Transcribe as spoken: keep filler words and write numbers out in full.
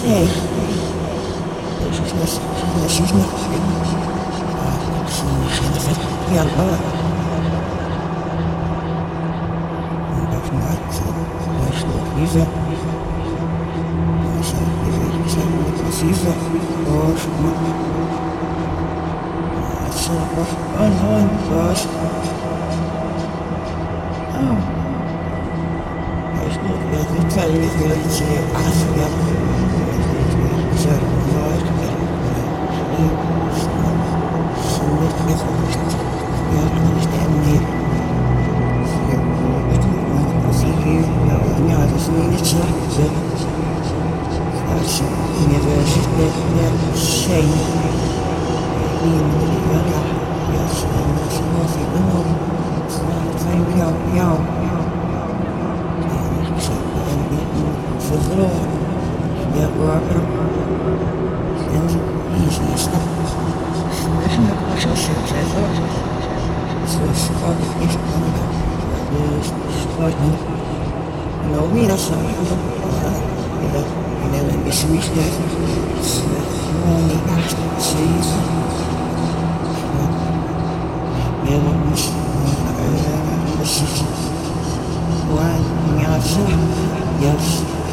Hey, she's not, she's not, she's not, she's not, yeah, but that's not, that's not, he's a, he's a, he's a, he's a, oh, she's not, that's a, oh, no, gosh, oh, that's not, that's not, tell me if you're going to say, I forget, so, no, it's not, you understand me? See you, no, no, this is not it. That's never never say. Yes, and it's nothing, no, it's not time, yo, yo. And so, and for the Lord, yeah, Robert, and easy stuff. There's no question, I thought. So Scott is on the Scotland. No, we are sorry. You know, you know, when we switch that, it's only after the season. You know, it's the season. One, yes, yes.